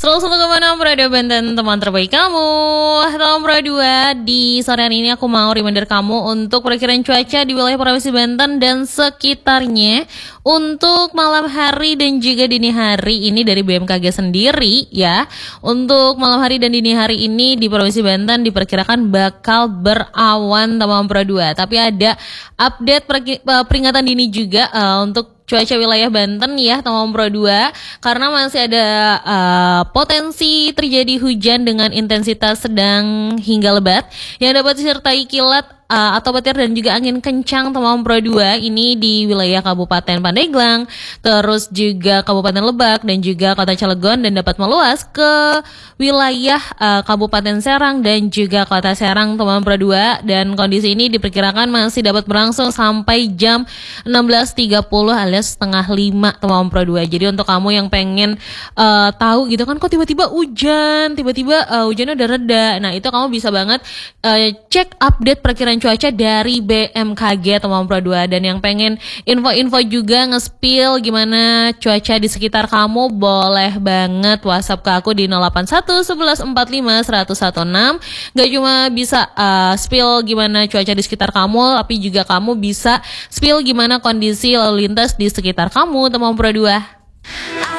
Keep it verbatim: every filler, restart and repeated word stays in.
seratus satu koma enam Radio Banten, teman terbaik kamu. Teman Pro dua, di sore hari ini aku mau reminder kamu untuk perkiraan cuaca di wilayah Provinsi Banten dan sekitarnya untuk malam hari dan juga dini hari ini dari B M K G sendiri ya. Untuk malam hari dan dini hari ini di Provinsi Banten diperkirakan bakal berawan, teman Pro dua. Tapi ada update peringatan dini juga uh, untuk cuaca wilayah Banten ya, teman Pro dua, karena masih ada uh, potensi terjadi hujan dengan intensitas sedang hingga lebat yang dapat disertai kilat uh, atau petir dan juga angin kencang, teman Pro dua. Ini di wilayah Kabupaten Pandeglang, terus juga Kabupaten Lebak dan juga Kota Cilegon, dan dapat meluas ke wilayah uh, Kabupaten Serang dan juga Kota Serang, teman Pro dua. Dan kondisi ini diperkirakan masih dapat berlangsung sampai jam enam belas tiga puluh alias setengah lima, teman Pro dua. Jadi untuk kamu yang pengen uh, tahu gitu kan, kok tiba-tiba hujan, tiba-tiba uh, hujannya udah reda. Nah itu kamu bisa banget uh, cek update perkiraan cuaca dari B M K G, teman Pro dua. Dan yang pengen info-info juga nge-spill gimana cuaca di sekitar kamu, boleh banget WhatsApp ke aku di nol delapan satu sebelas empat lima seratus enam. Gak cuma bisa uh, spill gimana cuaca di sekitar kamu, tapi juga kamu bisa spill gimana kondisi lalu lintas di sekitar kamu, teman Pro dua.